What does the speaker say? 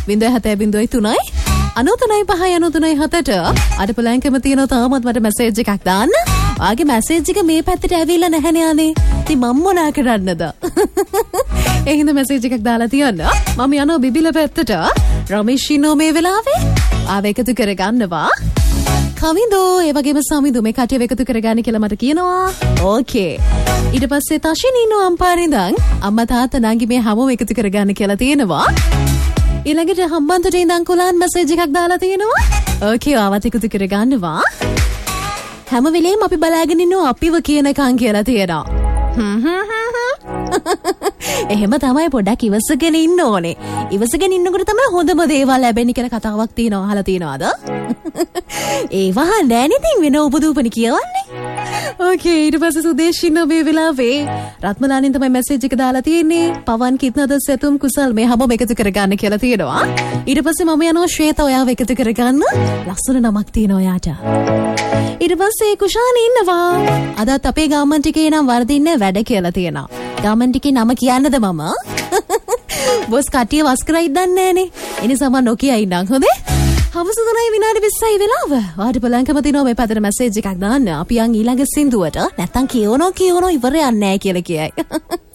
07003 93 අද පොලංකම තියෙනවා තාමත් මට මැසේජ් එකක් දාන්න. ආගේ මැසේජ් එක මේ පැත්තට ඇවිල්ලා නැහැනේ අනේ. ඉතින් මම මොනා කරන්නද? ඒ හින්දා මැසේජ් එකක් දාලා තියන්න. මම යනවා බිබිල පැත්තට. රමේෂ් ඉන්නෝ මේ වෙලාවේ. ආව එකතු කරගන්නවා. කවිඳෝ ඒ වගේම සමිඳු මේ කටිය එකතු කරගන්න කියලා මට කියනවා. ඕකේ. ඊට පස්සේ තෂින් ඉන්නෝ අම්පාරේ ඉඳන් අම්මා තාත්තා නංගි මේ හැමෝම එකතු කරගන්න කියලා තියෙනවා. ඊළඟට හම්බන්තොට ඉඳන් කුලාන් මැසේජ් එකක් දාලා තියෙනවා. ඕකේ ආවත් එකතු කරගන්නවා. හැම වෙලේම අපි බලාගෙන ඉන්නවා අපිව කියනකම් කියලා තියෙනවා. එහෙම තමයි පොඩ්ඩක් ඉවසගෙන ඉන්න ඕනේ. ඉවසගෙන ඉන්නකොට තමයි හොඳම දේවල් ලැබෙන්නේ කියලා කතාවක් තියෙනවා. අහලා තියෙනවද? ඒවා නෑනේ ඉතින් වෙන උපදූපනි කියවන්නේ. ඕකේ ඊට පස්සේ සුදේශින්න මේ වෙලාවේ රත්මලානින් තමයි මැසේජ් එක දාලා තියෙන්නේ. පවන් කිත්නද සතුම් කුසල් මේ හැමෝම එකතු කරගන්න කියලා තියෙනවා. ඊට පස්සේ මම යනවා ශ්වේත ඔයාව එකතු කරගන්න. ලස්සන නමක් තියෙනවා යාට. ඊට පස්සේ කුෂාන් ඉන්නවා. අදත් අපේ ගාමන් ටිකේ නම් වර්ධින්නේ වැඩ කියලා තියෙනවා. ගාමන් ටිකේ නම කියන්නද මම? බොස් කටිය වස් කරයි දන්නේ නෑනේ. එනිසා මම නොකිය ඉන්නම් හොඳේ. හවසුදනයි විනාඩි 20යි වෙලාව. වාට බලංකම තිනවා මේ පැත්තට මැසේජ් එකක් දාන්න. අපි යන් ඊළඟ සින්දුවට නැත්තම් කියවනවා ඉවරයක් නෑ කියලා කියයි.